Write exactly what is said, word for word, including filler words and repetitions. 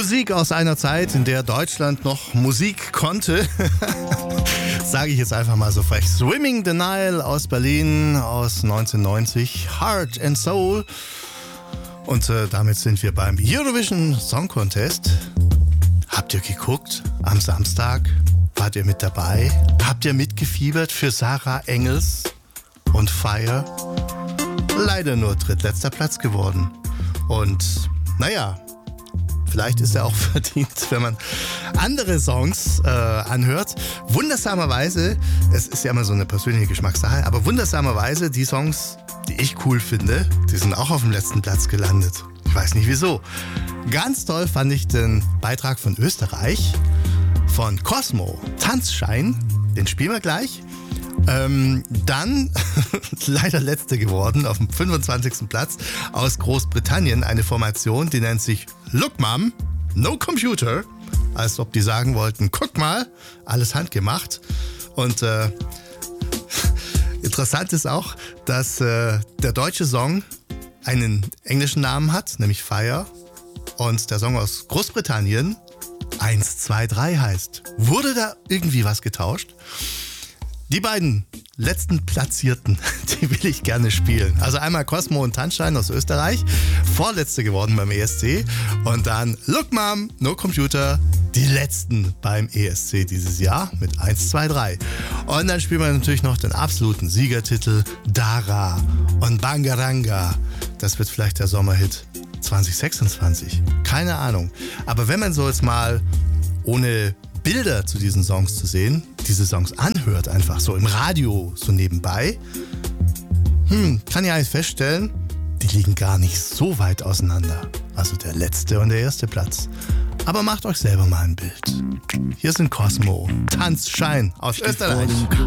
Musik aus einer Zeit, in der Deutschland noch Musik konnte. Sage ich jetzt einfach mal so frech. Swimming the Nile aus Berlin aus neunzehnhundertneunzig. Heart and Soul. Und äh, damit sind wir beim Eurovision Song Contest. Habt ihr geguckt am Samstag? Wart ihr mit dabei? Habt ihr mitgefiebert für Sarah Engels und Fire? Leider nur drittletzter Platz geworden. Und naja, vielleicht ist er auch verdient, wenn man andere Songs äh, anhört. Wundersamerweise, es ist ja immer so eine persönliche Geschmackssache, aber wundersamerweise die Songs, die ich cool finde, die sind auch auf dem letzten Platz gelandet. Ich weiß nicht wieso. Ganz toll fand ich den Beitrag von Österreich, von Cosmo, Tanzschein, den spielen wir gleich. Ähm, dann leider letzte geworden auf dem fünfundzwanzigsten Platz aus Großbritannien, eine Formation, die nennt sich Look Mum, No Computer, als ob die sagen wollten, guck mal, alles handgemacht. Und äh, interessant ist auch, dass äh, der deutsche Song einen englischen Namen hat, nämlich Fire, und der Song aus Großbritannien eins, zwei, drei heißt. Wurde da irgendwie was getauscht? Die beiden letzten Platzierten, die will ich gerne spielen. Also einmal Cosmo und Tanzschein aus Österreich, vorletzte geworden beim E S C. Und dann Look Mum, No Computer, die letzten beim E S C dieses Jahr mit eins, zwei, drei. Und dann spielen wir natürlich noch den absoluten Siegertitel Dara und Bangaranga. Das wird vielleicht der Sommerhit zwanzig sechsundzwanzig. Keine Ahnung. Aber wenn man so jetzt mal ohne Bilder zu diesen Songs zu sehen, diese Songs anhört, einfach so im Radio, so nebenbei, hm, kann ich eigentlich feststellen, die liegen gar nicht so weit auseinander. Also der letzte und der erste Platz. Aber macht euch selber mal ein Bild. Hier sind Cosmo, Tanzschein aus Österreich.